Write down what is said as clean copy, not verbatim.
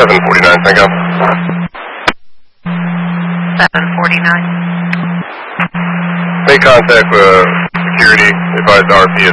749 Cinco. 749. Make contact with security. Advise RP